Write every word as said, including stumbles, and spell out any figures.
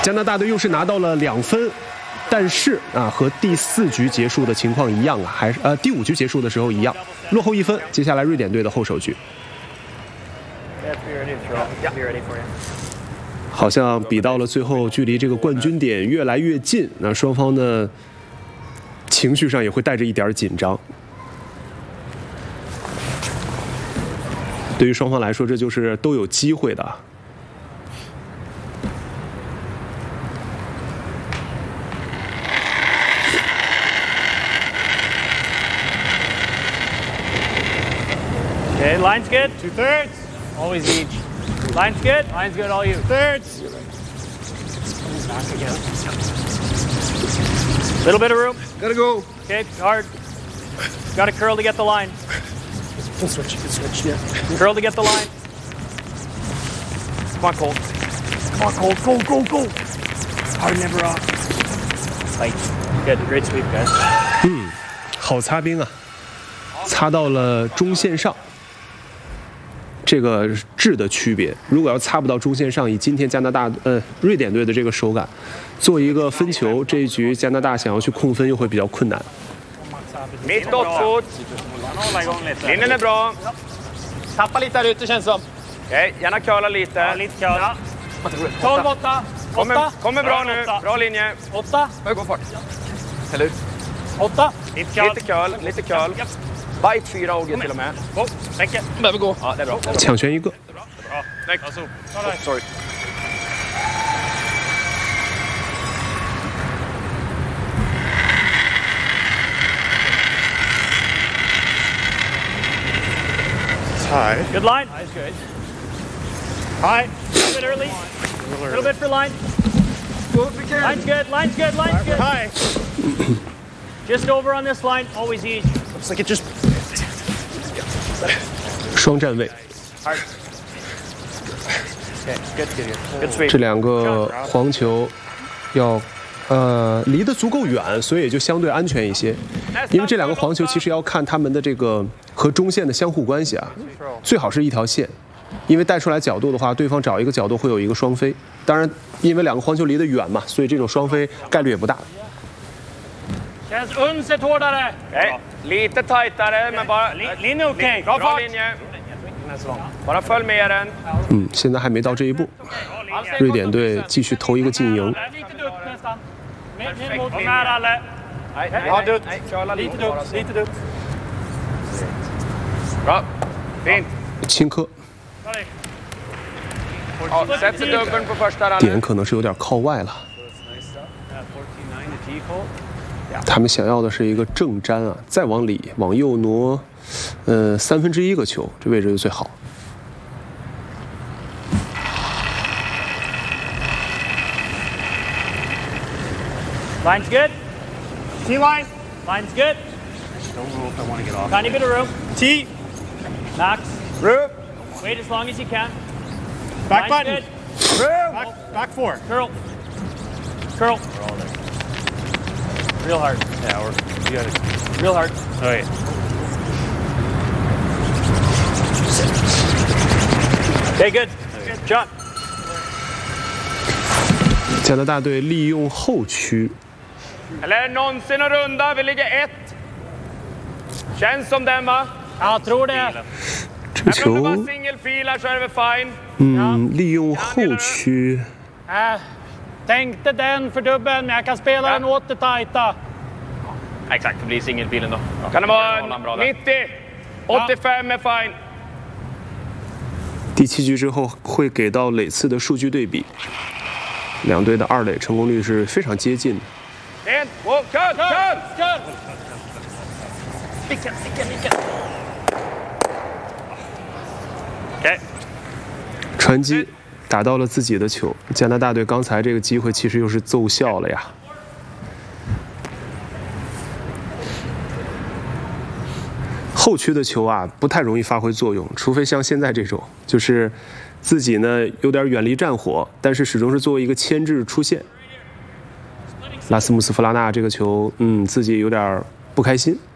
加拿大队又是拿到了两分，但是啊，和第四局结束的情况一样啊，还是呃第五局结束的时候一样，落后一分。接下来瑞典队的后手局，好像比到了最后，距离这个冠军点越来越近。那双方呢，情绪上也会带着一点紧张。对于双方来说，这就是都有机会的。 Okay, line's good. Two thirds. Always each. Line's good. Line's good. All you. Thirds. Little bit of room. Gotta go. Okay, hard. Got to curl to get the line. You can switch. You can switch. Yeah. Curl to get the line. Come on, Cole. Come on, Cole. Go, go, go. Hard never off. Light. Good. Great sweep, guys. 嗯，好擦边啊，擦到了中线上。 这个质的区别，如果要擦不到中线上，以今天加拿大呃瑞典队的这个手感，做一个分球，这一局加拿大想要去控分又会比较困难。 Mittåt fot. Linjen är bra. Tappa lite där ute känns som. Okej, gärna curla lite. Ja, lite curl. tolv åtta. Kommer, kommer bra nu. Bra linje. åtta. Gå fart. Häll ut. åtta. Lite curl. Lite curl. Lite curl. Bite fyra O G till och med. Gå. Tänker. Behöver gå. Ja, det är bra. 抢权一个。 Bra. Snyggt. Oh, sorry. High. Good line. High's good. High. A little bit early. A little bit for line. Line's good. Line's good. Line's good. High. Just over on this line. Always easy. Looks like it just. 双站位， Hard. Okay. Good. Good. Good sweep. 这两个黄球要呃离得足够远，所以也就相对安全一些。因为这两个黄球其实要看他们的这个和中线的相互关系啊，最好是一条线，因为带出来角度的话，对方找一个角度会有一个双飞。当然，因为两个黄球离得远嘛，所以这种双飞概率也不大。 Känns unset hårdare. Okej, lite tajtare men bara... Linje okej. Bra fart. Linje. Bara följ med den. 嗯，现在还没到这一步。瑞典队继续投一个进营。 Lite dutt nästan. Ner mot nära alla. Nej, ja, dutt. Curla Lite lite bara. dutt. Lite dutt. Bra. Fint. 轻科 Ja, sätt sig dubbeln på första rallen. 点可能是有点靠外了。他们想要的是一个正粘啊，再往里往右挪，呃，三分之一个球，这位置就最好。 Line's good. T line. Line's good. Don't roll if I want to get off. Tiny bit of room. T. Max. Room. Wait as long as you can. Back Line's button. good. Room. Back, back four. Curl. Curl. Real hard. Yeah, or you got it. Real hard. Oh yeah. Okay, good. John. 加拿大队利用后区， Eller någonsin att runda. Vi ligger ett. Känns som den va? Jag tror det. 这个 Även om det 球 bara singelfilar så är det väl fine. 嗯，利用后区， Äh, tänkte den för dubbeln, men jag kan spela den åt det tajta. Exakt, det blir singelfilen då. Kan det vara nittio? åttiofem är fine. 第七局之后会给到垒次的数据对比，两队的二垒成功率是非常接近的。 En, två, kör, kör! Kör! Sticka, sticka, sticka. Okej. 传击打到了自己的球，加拿大队刚才这个机会其实又是奏效了呀。后区的球啊，不太容易发挥作用，除非像现在这种，就是自己呢有点远离战火，但是始终是作为一个牵制出现。拉斯穆斯·弗拉纳这个球，嗯，自己有点不开心。